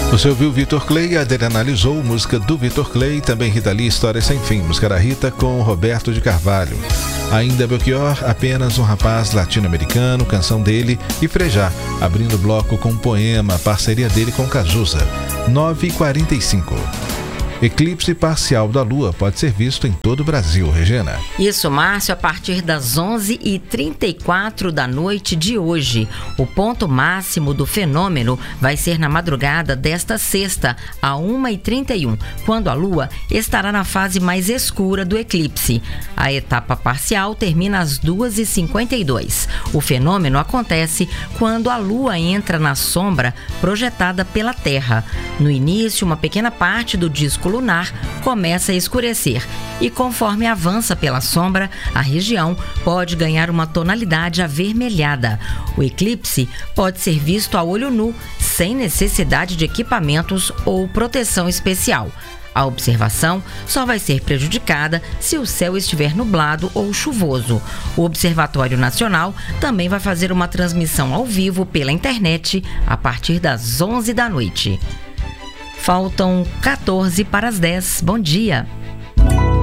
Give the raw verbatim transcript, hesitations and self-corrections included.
Você ouviu Vitor Clay, a Adriana analisou música do Vitor Clay, também Rita Lee, História Sem Fim, música da Rita com Roberto de Carvalho. Ainda Belchior, Apenas um Rapaz Latino-Americano, canção dele, e Frejá, abrindo o bloco com um poema, parceria dele com Cazuza. nove e quarenta e cinco. Eclipse parcial da Lua pode ser visto em todo o Brasil, Regina. Isso, Márcio, a partir das onze e trinta e quatro da noite de hoje. O ponto máximo do fenômeno vai ser na madrugada desta sexta, a uma e trinta e um, quando a Lua estará na fase mais escura do eclipse. A etapa parcial termina às duas e cinquenta e dois. O fenômeno acontece quando a Lua entra na sombra projetada pela Terra. No início, uma pequena parte do disco lunar começa a escurecer e, conforme avança pela sombra, a região pode ganhar uma tonalidade avermelhada. O eclipse pode ser visto a olho nu, sem necessidade de equipamentos ou proteção especial. A observação só vai ser prejudicada se o céu estiver nublado ou chuvoso. O Observatório Nacional também vai fazer uma transmissão ao vivo pela internet a partir das onze da noite. Faltam quatorze para as dez. Bom dia.